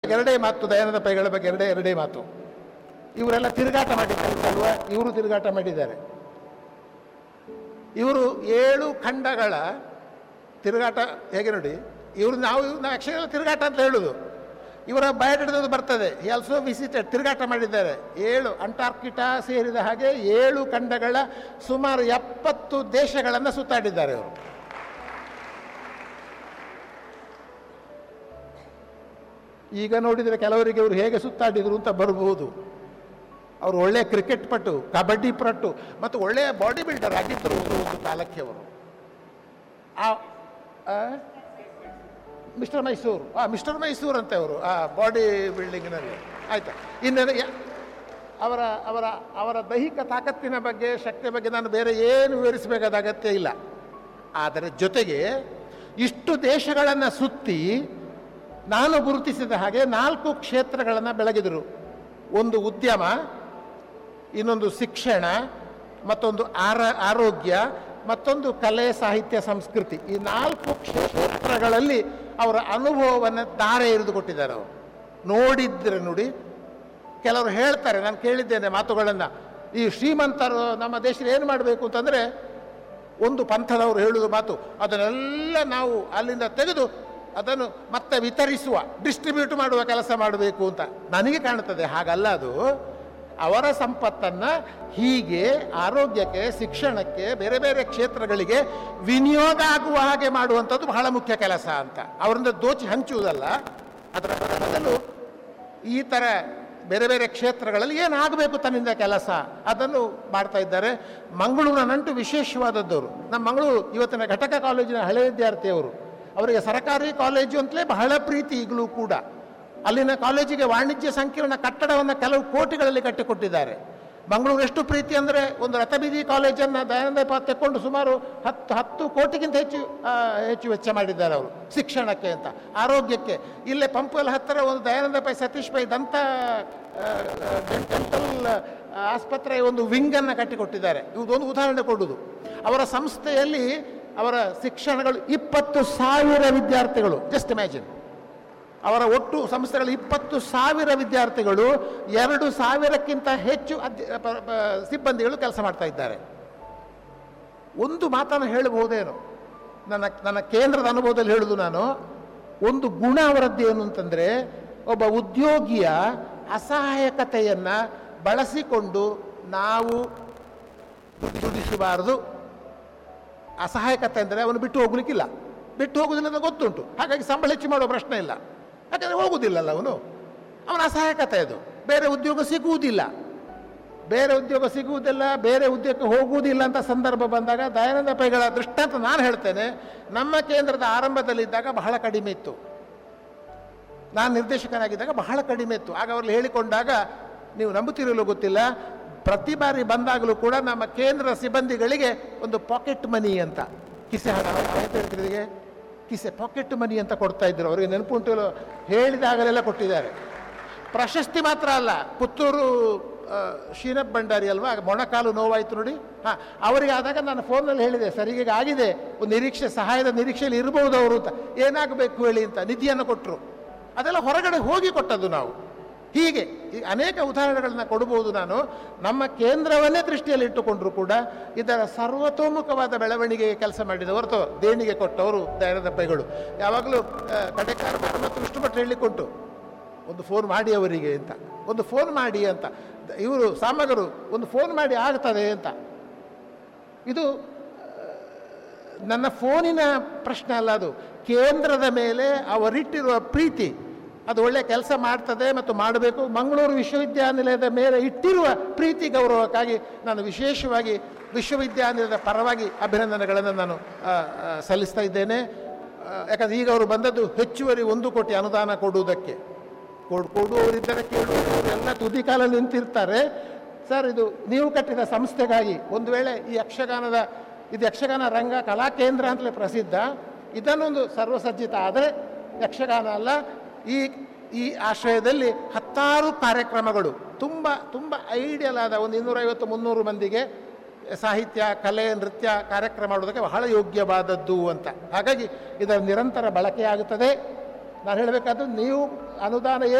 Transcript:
ಎರಡೇ ಮಾತು, ದಯಾನಂದ ಪೈಗಳ ಬಗ್ಗೆ ಎರಡೇ ಮಾತು. ಇವರೆಲ್ಲ ತಿರುಗಾಟ ಮಾಡಿದ್ದಾರಲ್ವ, ಇವರು ತಿರುಗಾಟ ಮಾಡಿದ್ದಾರೆ. ಇವರು 7 ಖಂಡಗಳ ತಿರುಗಾಟ ಹೇಗೆ ನೋಡಿ, ನಾವು ಯಕ್ಷಗಾನ ತಿರುಗಾಟ ಅಂತ ಹೇಳುದು. ಇವರ ಬಯೋಡೇಟಾದಲ್ಲಿ ಬರ್ತದೆ, ಹಿ ಆಲ್ಸೋ ವಿಸಿಟೆಡ್, ತಿರುಗಾಟ ಮಾಡಿದ್ದಾರೆ. 7 ಅಂಟಾರ್ಕಿಟಾ ಸೇರಿದ ಹಾಗೆ 7 ಖಂಡಗಳ ಸುಮಾರು 70 ದೇಶಗಳನ್ನು ಸುತ್ತಾಡಿದ್ದಾರೆ ಅವರು. ಈಗ ನೋಡಿದರೆ ಕೆಲವರಿಗೆ ಇವರು ಹೇಗೆ ಸುತ್ತಾಡಿದ್ರು ಅಂತ ಬರಬಹುದು. ಅವರು ಒಳ್ಳೆಯ ಕ್ರಿಕೆಟ್ ಪಟು, ಕಬಡ್ಡಿ ಪಟು ಮತ್ತು ಒಳ್ಳೆಯ ಬಾಡಿ ಬಿಲ್ಡರ್ ಆಗಿದ್ದರು ಒಂದು ಕಾಲಕ್ಕೆ ಅವರು. ಮಿಸ್ಟರ್ ಮೈಸೂರು ಅಂತ ಅವರು ಆ ಬಾಡಿ ಬಿಲ್ಡಿಂಗ್ನಲ್ಲಿ. ಆಯ್ತಾ, ಇನ್ನು ಅವರ ಅವರ ಅವರ ದೈಹಿಕ ತಾಕತ್ತಿನ ಬಗ್ಗೆ, ಶಕ್ತಿಯ ಬಗ್ಗೆ ನಾನು ಬೇರೆ ಏನು ವಿವರಿಸಬೇಕಾದ ಅಗತ್ಯ ಇಲ್ಲ. ಆದರೆ ಜೊತೆಗೆ ಇಷ್ಟು ದೇಶಗಳನ್ನು ಸುತ್ತಿ ನಾನು ಗುರುತಿಸಿದ ಹಾಗೆ 4 ಕ್ಷೇತ್ರಗಳನ್ನು ಬೆಳಗಿದರು. ಒಂದು ಉದ್ಯಮ, ಇನ್ನೊಂದು ಶಿಕ್ಷಣ, ಮತ್ತೊಂದು ಆರೋಗ್ಯ, ಮತ್ತೊಂದು ಕಲೆ, ಸಾಹಿತ್ಯ, ಸಂಸ್ಕೃತಿ. ಈ 4 ಕ್ಷೇತ್ರಗಳಲ್ಲಿ ಅವರ ಅನುಭವವನ್ನು ಧಾರೆ ಎರೆದು ಕೊಟ್ಟಿದ್ದಾರೆ ಅವರು. ನೋಡಿದ್ರೆ ನೋಡಿ, ಕೆಲವರು ಹೇಳ್ತಾರೆ, ನಾನು ಕೇಳಿದ್ದೇನೆ ಮಾತುಗಳನ್ನು, ಈ ಶ್ರೀಮಂತರು ನಮ್ಮ ದೇಶದಲ್ಲಿ ಏನು ಮಾಡಬೇಕು ಅಂತಂದರೆ, ಒಂದು ಪಂಥದವರು ಹೇಳುವುದು ಮಾತು, ಅದನ್ನೆಲ್ಲ ನಾವು ಅಲ್ಲಿಂದ ತೆಗೆದು ಅದನ್ನು ಮತ್ತೆ ವಿತರಿಸುವ, ಡಿಸ್ಟ್ರಿಬ್ಯೂಟ್ ಮಾಡುವ ಕೆಲಸ ಮಾಡಬೇಕು ಅಂತ. ನನಗೆ ಕಾಣ್ತದೆ ಹಾಗಲ್ಲ. ಅದು ಅವರ ಸಂಪತ್ತನ್ನು ಹೀಗೆ ಆರೋಗ್ಯಕ್ಕೆ, ಶಿಕ್ಷಣಕ್ಕೆ, ಬೇರೆ ಬೇರೆ ಕ್ಷೇತ್ರಗಳಿಗೆ ವಿನಿಯೋಗ ಆಗುವ ಹಾಗೆ ಮಾಡುವಂಥದ್ದು ಬಹಳ ಮುಖ್ಯ ಕೆಲಸ ಅಂತ. ಅವರಿಂದ ದೋಚಿ ಹಂಚುವುದಲ್ಲ, ಅದರ ಬದಲು ಈ ಥರ ಬೇರೆ ಬೇರೆ ಕ್ಷೇತ್ರಗಳಲ್ಲಿ ಏನಾಗಬೇಕು ತನ್ನಿಂದ ಕೆಲಸ, ಅದನ್ನು ಮಾಡ್ತಾ ಇದ್ದಾರೆ. ಮಂಗಳೂರಿನ ನಂಟು ವಿಶೇಷವಾದದ್ದವರು. ನಮ್ಮ ಮಂಗಳೂರು ಇವತ್ತಿನ ಘಟಕ ಕಾಲೇಜಿನ ಹಳೆಯ ವಿದ್ಯಾರ್ಥಿಯವರು. ಅವರಿಗೆ ಸರಕಾರಿ ಕಾಲೇಜು ಅಂತಲೇ ಬಹಳ ಪ್ರೀತಿ ಈಗಲೂ ಕೂಡ. ಅಲ್ಲಿನ ಕಾಲೇಜಿಗೆ ವಾಣಿಜ್ಯ ಸಂಕೀರ್ಣ ಕಟ್ಟಡವನ್ನು ಕೆಲವು ಕೋಟಿಗಳಲ್ಲಿ ಕಟ್ಟಿಕೊಟ್ಟಿದ್ದಾರೆ. ಮಂಗಳೂರು ಎಷ್ಟು ಪ್ರೀತಿ ಅಂದರೆ, ಒಂದು ರಥಬೀದಿ ಕಾಲೇಜನ್ನು ದಯಾನಂದ ಪೈ ತೆಕ್ಕೊಂಡು ಸುಮಾರು 10 ಕೋಟಿಗಿಂತ ಹೆಚ್ಚು ವೆಚ್ಚ ಮಾಡಿದ್ದಾರೆ ಅವರು ಶಿಕ್ಷಣಕ್ಕೆ ಅಂತ, ಆರೋಗ್ಯಕ್ಕೆ. ಇಲ್ಲೇ ಪಂಪುವೆಲ್ ಹತ್ತಿರ ಒಂದು ದಯಾನಂದ ಪೈ ಸತೀಶ್ ಪೈ ದಂತ ಡೆಂಟಲ್ ಆಸ್ಪತ್ರೆ ಒಂದು ವಿಂಗನ್ನು ಕಟ್ಟಿಕೊಟ್ಟಿದ್ದಾರೆ. ಇದೊಂದು ಉದಾಹರಣೆ ಕೊಡುವುದು. ಅವರ ಸಂಸ್ಥೆಯಲ್ಲಿ ಅವರ ಶಿಕ್ಷಣಗಳು 20,000 ವಿದ್ಯಾರ್ಥಿಗಳು. ಜಸ್ಟ್ ಇಮ್ಯಾಜಿನ್, ಅವರ ಒಟ್ಟು ಸಂಸ್ಥೆಗಳು 20,000 ವಿದ್ಯಾರ್ಥಿಗಳು, 2,000ಕ್ಕಿಂತ ಹೆಚ್ಚು ಸಿಬ್ಬಂದಿಗಳು ಕೆಲಸ ಮಾಡ್ತಾ ಇದ್ದಾರೆ. ಒಂದು ಮಾತನ್ನು ಹೇಳಬಹುದೇನು, ನನ್ನ ಕೇಂದ್ರದ ಅನುಭವದಲ್ಲಿ ಹೇಳುವುದು ನಾನು, ಒಂದು ಗುಣ ಅವರದ್ದು ಏನು ಅಂತಂದರೆ, ಒಬ್ಬ ಉದ್ಯೋಗಿಯ ಅಸಹಾಯಕತೆಯನ್ನು ಬಳಸಿಕೊಂಡು ನಾವು ದುಡಿಸಬಾರದು. ಅಸಹಾಯಕತೆ ಅಂದರೆ ಅವನು ಬಿಟ್ಟು ಹೋಗ್ಲಿಕ್ಕಿಲ್ಲ, ಬಿಟ್ಟು ಹೋಗುವುದಿಲ್ಲ ಅಂತ ಗೊತ್ತುಂಟು. ಹಾಗಾಗಿ ಸಂಬಳ ಹೆಚ್ಚು ಮಾಡುವ ಪ್ರಶ್ನೆ ಇಲ್ಲ, ಯಾಕಂದರೆ ಹೋಗುವುದಿಲ್ಲಲ್ಲ ಅವನು, ಅವನ ಅಸಹಾಯಕತೆ ಅದು. ಬೇರೆ ಉದ್ಯೋಗ ಸಿಗುವುದಿಲ್ಲ, ಬೇರೆ ಉದ್ಯೋಗಕ್ಕೆ ಹೋಗುವುದಿಲ್ಲ ಅಂತ ಸಂದರ್ಭ ಬಂದಾಗ ದಯಾನಂದ ಪೈಗಳ ದೃಷ್ಟಾಂತ ನಾನು ಹೇಳ್ತೇನೆ. ನಮ್ಮ ಕೇಂದ್ರದ ಆರಂಭದಲ್ಲಿದ್ದಾಗ ಬಹಳ ಕಡಿಮೆ ಇತ್ತು, ನಾನು ನಿರ್ದೇಶಕನಾಗಿದ್ದಾಗ ಬಹಳ ಕಡಿಮೆ ಇತ್ತು. ಆಗ ಅವ್ರಲ್ಲಿ ಹೇಳಿಕೊಂಡಾಗ, ನೀವು ನಂಬುತ್ತಿರಲು ಗೊತ್ತಿಲ್ಲ, ಪ್ರತಿ ಬಾರಿ ಬಂದಾಗಲೂ ಕೂಡ ನಮ್ಮ ಕೇಂದ್ರ ಸಿಬ್ಬಂದಿಗಳಿಗೆ ಒಂದು ಪಾಕೆಟ್ ಮನಿ ಅಂತ, ಕಿಸೆ ಹಣ ಹೇಳ್ತಿರಿಗೆ ಕಿಸೆ ಪಾಕೆಟ್ ಮನಿ ಅಂತ ಕೊಡ್ತಾ ಇದ್ರು. ಅವರಿಗೆ ನೆನಪುಂಟು, ಹೇಳಿದಾಗಲೆಲ್ಲ ಕೊಟ್ಟಿದ್ದಾರೆ. ಪ್ರಶಸ್ತಿ ಮಾತ್ರ ಅಲ್ಲ, ಪುತ್ತೂರು ಶ್ರೀನಬ್ ಭಂಡಾರಿ ಅಲ್ವಾ, ಮೊಣಕಾಲು ನೋವಾಯಿತು ನೋಡಿ, ಅವರಿಗೆ ಆದಾಗ ನಾನು ಫೋನಲ್ಲಿ ಹೇಳಿದೆ, ಸರ್ ಹೀಗೆ ಆಗಿದೆ, ಒಂದು ನಿರೀಕ್ಷೆ, ಸಹಾಯದ ನಿರೀಕ್ಷೆಯಲ್ಲಿ ಇರಬಹುದು ಅವರು ಅಂತ, ಏನಾಗಬೇಕು ಹೇಳಿ ಅಂತ ನಿಧಿಯನ್ನು ಕೊಟ್ಟರು. ಅದೆಲ್ಲ ಹೊರಗಡೆ ಹೋಗಿ ಕೊಟ್ಟದ್ದು ನಾವು. ಹೀಗೆ ಅನೇಕ ಉದಾಹರಣೆಗಳನ್ನ ಕೊಡಬಹುದು ನಾನು. ನಮ್ಮ ಕೇಂದ್ರವನ್ನೇ ದೃಷ್ಟಿಯಲ್ಲಿ ಇಟ್ಟುಕೊಂಡ್ರು ಕೂಡ ಇದರ ಸರ್ವತೋಮುಖವಾದ ಬೆಳವಣಿಗೆಗೆ ಕೆಲಸ ಮಾಡಿದ ಹೊರತು ದೇಣಿಗೆ ಕೊಟ್ಟವರು ದಯಾನಂದ ಪೈಗಳು. ಯಾವಾಗಲೂ ಕಡೆಕಾರ ಮತ್ತು ವಿಷ್ಣುಭಟ್ ಹೇಳಿಕೊಟ್ಟು, ಒಂದು ಫೋನ್ ಮಾಡಿ ಅವರಿಗೆ ಅಂತ, ಒಂದು ಫೋನ್ ಮಾಡಿ ಅಂತ. ಇವರು ಸಾಮಗರು ಒಂದು ಫೋನ್ ಮಾಡಿ ಆಗ್ತದೆ ಅಂತ. ಇದು ನನ್ನ ಫೋನಿನ ಪ್ರಶ್ನೆ ಅಲ್ಲ, ಅದು ಕೇಂದ್ರದ ಮೇಲೆ ಅವರಿಟ್ಟಿರುವ ಪ್ರೀತಿ. ಅದು ಒಳ್ಳೆಯ ಕೆಲಸ ಮಾಡ್ತದೆ ಮತ್ತು ಮಾಡಬೇಕು. ಮಂಗಳೂರು ವಿಶ್ವವಿದ್ಯಾನಿಲಯದ ಮೇಲೆ ಇಟ್ಟಿರುವ ಪ್ರೀತಿ, ಗೌರವಕ್ಕಾಗಿ ನಾನು ವಿಶೇಷವಾಗಿ ವಿಶ್ವವಿದ್ಯಾನಿಲಯದ ಪರವಾಗಿ ಅಭಿನಂದನೆಗಳನ್ನು ನಾನು ಸಲ್ಲಿಸ್ತಾ ಇದ್ದೇನೆ. ಯಾಕಂದರೆ ಈಗ ಅವರು ಬಂದದ್ದು ಹೆಚ್ಚುವರಿ 1 ಕೋಟಿ ಅನುದಾನ ಕೊಡುವುದಕ್ಕೆ. ಕೊಡುವವರಿದ್ದರೆ ಕೇಳುವವರು ಎಲ್ಲ ತುದಿ ಕಾಲಲ್ಲಿ ನಿಂತಿರ್ತಾರೆ. ಸರ್, ಇದು ನೀವು ಕಟ್ಟಿದ ಸಂಸ್ಥೆಗಾಗಿ, ಒಂದು ವೇಳೆ ಈ ಇದು ಯಕ್ಷಗಾನ ರಂಗ ಕಲಾ ಕೇಂದ್ರ ಅಂತಲೇ ಪ್ರಸಿದ್ಧ, ಇದನ್ನೊಂದು ಸರ್ವಸಜ್ಜಿತ ಆದರೆ ಯಕ್ಷಗಾನ ಅಲ್ಲ, ಈ ಆಶ್ರಯದಲ್ಲಿ 10 ಕಾರ್ಯಕ್ರಮಗಳು, ತುಂಬ ಐಡಿಯಲ್ ಆದ ಒಂದು 250-300 ಮಂದಿಗೆ ಸಾಹಿತ್ಯ, ಕಲೆ, ನೃತ್ಯ ಕಾರ್ಯಕ್ರಮ ಮಾಡೋದಕ್ಕೆ ಬಹಳ ಯೋಗ್ಯವಾದದ್ದು ಅಂತ. ಹಾಗಾಗಿ ಇದರ ನಿರಂತರ ಬಳಕೆಯಾಗುತ್ತದೆ. ನಾನು ಹೇಳಬೇಕಾದ್ದು, ನೀವು ಅನುದಾನ